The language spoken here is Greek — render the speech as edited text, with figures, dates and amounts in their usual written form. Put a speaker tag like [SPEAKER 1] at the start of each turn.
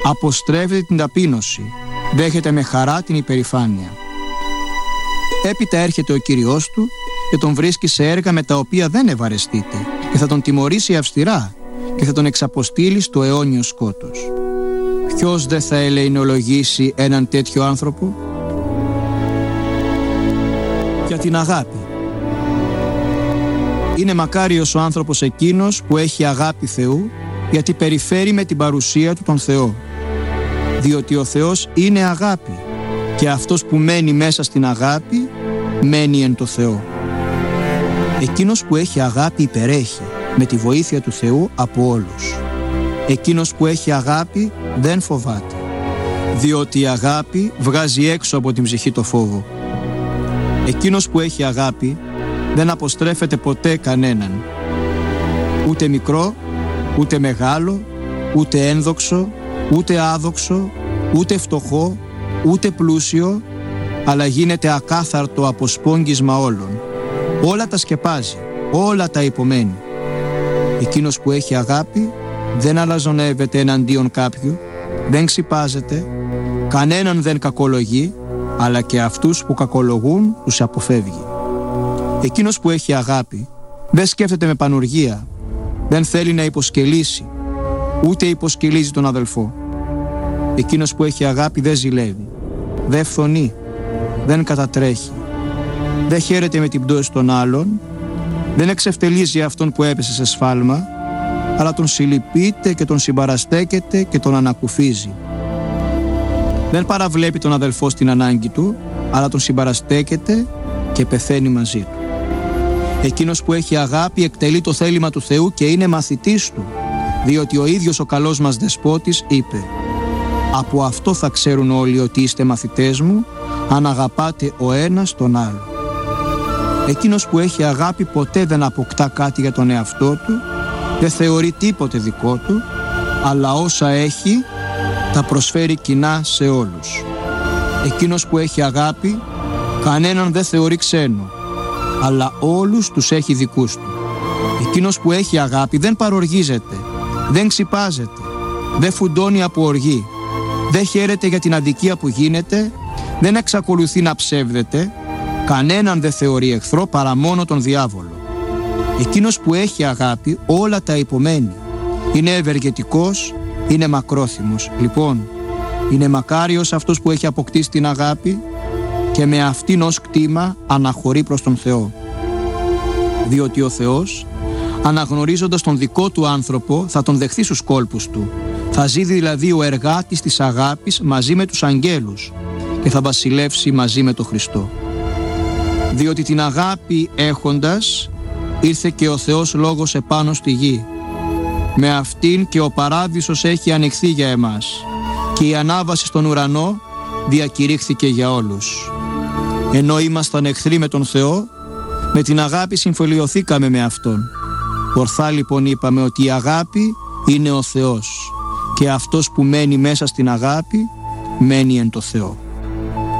[SPEAKER 1] αποστρέφεται την ταπείνωση, δέχεται με χαρά την υπερηφάνεια. Έπειτα έρχεται ο Κύριος του και τον βρίσκει σε έργα με τα οποία δεν ευαρεστείται και θα τον τιμωρήσει αυστηρά και θα τον εξαποστείλει στο αιώνιο σκότος. Ποιος δεν θα ελεηνολογήσει έναν τέτοιο άνθρωπο? Για την αγάπη. Είναι μακάριος ο άνθρωπος εκείνος που έχει αγάπη Θεού, γιατί περιφέρει με την παρουσία του τον Θεό. Διότι ο Θεός είναι αγάπη και αυτός που μένει μέσα στην αγάπη μένει εν το Θεό. Εκείνος που έχει αγάπη υπερέχει με τη βοήθεια του Θεού από όλους. Εκείνος που έχει αγάπη δεν φοβάται, διότι η αγάπη βγάζει έξω από την ψυχή το φόβο. Εκείνος που έχει αγάπη δεν αποστρέφεται ποτέ κανέναν, ούτε μικρό, ούτε μεγάλο, ούτε ένδοξο, ούτε άδοξο, ούτε φτωχό, ούτε πλούσιο, αλλά γίνεται ακάθαρτο αποσπόγγισμα όλων. Όλα τα σκεπάζει, όλα τα υπομένει. Εκείνος που έχει αγάπη δεν αλαζονεύεται εναντίον κάποιου, δεν ξυπάζεται, κανέναν δεν κακολογεί, αλλά και αυτούς που κακολογούν τους αποφεύγει. Εκείνος που έχει αγάπη δεν σκέφτεται με πανουργία, δεν θέλει να υποσκελίσει, ούτε υποσκελίζει τον αδελφό. Εκείνος που έχει αγάπη δεν ζηλεύει, δεν φθονεί, δεν κατατρέχει, δεν χαίρεται με την πτώση των άλλων, δεν εξευτελίζει αυτόν που έπεσε σε σφάλμα, αλλά τον συλληπείται και τον συμπαραστέκεται και τον ανακουφίζει. Δεν παραβλέπει τον αδελφό στην ανάγκη του, αλλά τον συμπαραστέκεται και πεθαίνει μαζί του. Εκείνος που έχει αγάπη εκτελεί το θέλημα του Θεού και είναι μαθητής του, διότι ο ίδιος ο καλός μας Δεσπότης είπε: «Από αυτό θα ξέρουν όλοι ότι είστε μαθητές μου, αν αγαπάτε ο ένας τον άλλο». Εκείνος που έχει αγάπη ποτέ δεν αποκτά κάτι για τον εαυτό του, δεν θεωρεί τίποτε δικό του, αλλά όσα έχει τα προσφέρει κοινά σε όλους. Εκείνος που έχει αγάπη κανέναν δεν θεωρεί ξένο, αλλά όλους τους έχει δικούς του. Εκείνος που έχει αγάπη δεν παροργίζεται, δεν ξυπάζεται, δεν φουντώνει από οργή, δεν χαίρεται για την αδικία που γίνεται, δεν εξακολουθεί να ψεύδεται, κανέναν δεν θεωρεί εχθρό παρά μόνο τον διάβολο. Εκείνος που έχει αγάπη όλα τα υπομένει, είναι ευεργετικός, είναι μακρόθυμος. Λοιπόν, είναι μακάριος αυτός που έχει αποκτήσει την αγάπη και με αυτήν ως κτήμα αναχωρεί προς τον Θεό. Διότι ο Θεός, αναγνωρίζοντας τον δικό του άνθρωπο, θα τον δεχθεί στους κόλπους του. Θα ζει δηλαδή ο εργάτης της αγάπης μαζί με τους αγγέλους και θα βασιλεύσει μαζί με τον Χριστό. Διότι την αγάπη έχοντας, ήρθε και ο Θεός λόγος επάνω στη γη. Με αυτήν και ο παράδεισος έχει ανοιχθεί για εμάς και η ανάβαση στον ουρανό διακηρύχθηκε για όλους. Ενώ ήμασταν εχθροί με τον Θεό, με την αγάπη συμφιλιωθήκαμε με Αυτόν. Ορθά λοιπόν είπαμε ότι η αγάπη είναι ο Θεός και αυτός που μένει μέσα στην αγάπη μένει εν το Θεό.